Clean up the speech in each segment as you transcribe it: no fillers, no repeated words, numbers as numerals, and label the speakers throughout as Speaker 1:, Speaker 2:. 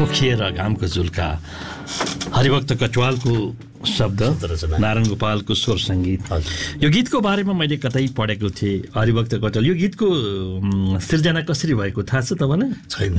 Speaker 1: पोखिएर घामको झुल्का, हरिभक्त कटुवालको शब्द, नारायण गोपालको स्वर सङ्गीत। यो गीतको बारेमा मैले कतै पढेको थिएँ, हरिभक्त कटुवाल। यो गीतको सिर्जना कसरी भएको थाहा छ तपाईँलाई?
Speaker 2: छैन।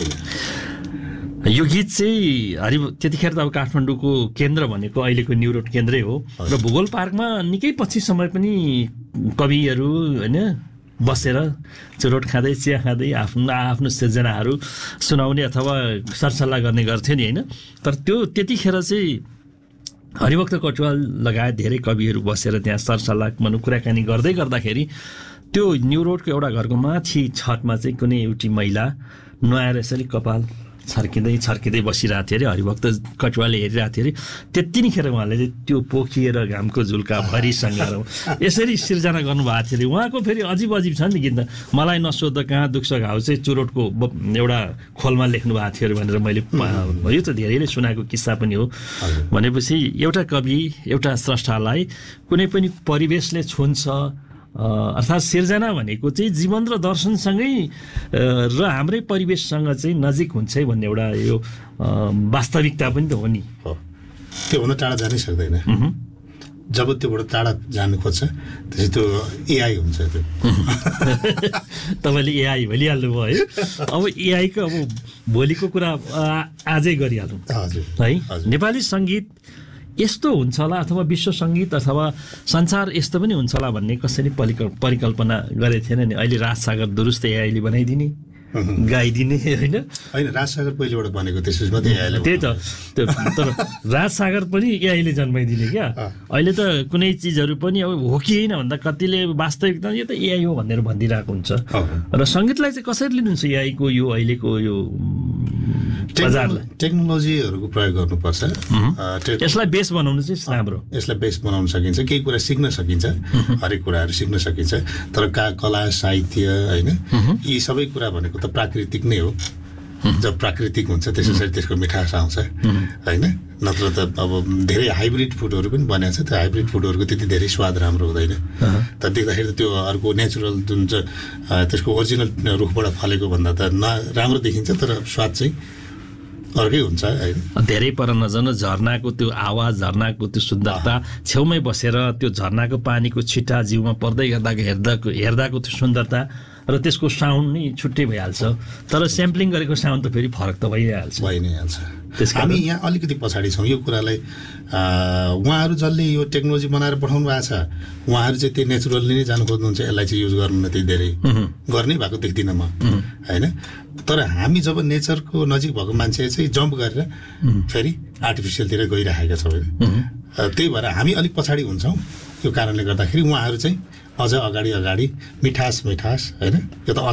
Speaker 1: यो गीत चाहिँ त्यतिखेर त अब काठमाडौँको केन्द्र भनेको अहिलेको न्यु रोड केन्द्रै हो र भूगोल पार्कमा निकै पछि समय पनि कविहरू होइन बसेर चुरोट खाँदै चिया खाँदै आफ्नो सिर्जनाहरू सुनाउने अथवा सरसल्लाह गर्ने गर्थ्यो नि होइन। तर त्यो त्यतिखेर चाहिँ हरिभक्त कटुवाल लगायत धेरै कविहरू बसेर त्यहाँ सरसल्लाह कुराकानी गर्दै गर्दाखेरि त्यो न्यु रोडको एउटा घरको माथि छतमा चाहिँ कुनै एउटी महिला नुहाएर यसरी कपाल छर्किँदै बसिरहेको थियो अरे। हरिभक्त कटुवालले हेरिरहेको थियो अरे। त्यतिखेर उहाँले चाहिँ त्यो पोखिएर घामको झुल्का भरिसँग यसरी सिर्जना गर्नुभएको थियो अरे। उहाँको फेरि अजीब छ नि गीत। मलाई नसोध कहाँ दुख्छ घाउ चाहिँ चुरोटको एउटा खोलमा लेख्नु भएको थियो अरे भनेर मैले यो त धेरैले सुनाएको किस्सा पनि हो। भनेपछि एउटा कवि एउटा स्रष्टालाई कुनै पनि परिवेशले छुन्छ, अर्थात् सिर्जना भनेको चाहिँ जीवन र दर्शनसँगै र हाम्रै परिवेशसँग चाहिँ नजिक हुन्छ है भन्ने एउटा यो वास्तविकता पनि त हो नि।
Speaker 2: त्योभन्दा टाढा जानै सक्दैन। जब त्योबाट टाढा जानु खोज्छ त्यसै त्यो एआई हुन्छ। त्यो
Speaker 1: तपाईँले एआई भनिहाल्नु भयो है। अब एआईको अब भोलिको कुरा आजै गरिहालौँ है। नेपाली सङ्गीत यस्तो हुन्छ होला अथवा विश्व सङ्गीत अथवा संसार यस्तो पनि हुन्छ होला भन्ने कसैले परिकल्पना गरेको थिएन नि। अहिले राजसागर दुरुस्त एआईले बनाइदिने गाइदिने होइन।
Speaker 2: राजसागर पहिलेबाट बनेको त्यसमा
Speaker 1: त्यही त। तर राजसागर पनि एआईले जन्माइदिने क्या। अहिले त कुनै चिजहरू पनि अब हो कि होइन भन्दा कतिले वास्तविकता यो त एआई हो भनेर भनिदिरहेको हुन्छ। र सङ्गीतलाई चाहिँ कसरी लिनुहुन्छ एआईको यो अहिलेको यो
Speaker 2: टेक्नोलोजीहरूको प्रयोग गर्नुपर्छ।
Speaker 1: यसलाई बेस बनाउनु चाहिँ राम्रो।
Speaker 2: यसलाई बेस बनाउन सकिन्छ, केही कुरा सिक्न सकिन्छ, हरेक कुराहरू सिक्न सकिन्छ। तर कला साहित्य होइन यी सबै कुरा भनेको त प्राकृतिक नै हो। जब प्राकृतिक हुन्छ त्यसरी त्यसको मिठास आउँछ होइन। नत्र त अब धेरै हाइब्रिड फुडहरू पनि बनेको छ। त्यो हाइब्रिड फुडहरूको त्यति धेरै स्वाद राम्रो हुँदैन। तर देख्दाखेरि त त्यो अर्को नेचुरल जुन चाहिँ त्यसको ओरिजिनल रुखबाट फलेको भन्दा त राम्रो देखिन्छ, तर स्वाद चाहिँ अर्कै हुन्छ होइन।
Speaker 1: धेरै पर नजानु झरनाको त्यो आवाज, झरनाको त्यो सुन्दरता, छेउमै बसेर त्यो झरनाको पानीको छिटा जिउमा पर्दै हेर्दाको त्यो सुन्दरता र त्यसको साउन्ड नै छुट्टै भइहाल्छ। तर स्याम्पलिङ गरेको साउन्ड त फेरि फरक त भइ नै हाल्छ। हामी यहाँ अलिकति पछाडि छौँ यो कुरालाई। उहाँहरू जसले यो टेक्नोलोजी बनाएर पठाउनु भएको छ उहाँहरू चाहिँ त्यही नेचुरल्ली नै जानु खोज्नुहुन्छ। यसलाई चाहिँ युज गर्नु न त्यही धेरै गर्नै भएको देख्दिनँ म होइन। तर हामी जब नेचरको नजिक भएको मान्छे चाहिँ जम्प गरेर फेरि आर्टिफिसियलतिर गइरहेका छौँ। त्यही भएर हामी अलिक पछाडि हुन्छौँ। यो कारणले गर्दाखेरि उहाँहरू चाहिँ अझ अगाडि मिठास होइन। यो त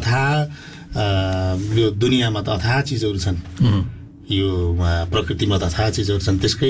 Speaker 1: यो दुनियाँमा त अथाह चिजहरू छन्, यो प्रकृतिमा त अथाह चिजहरू छन्। त्यसकै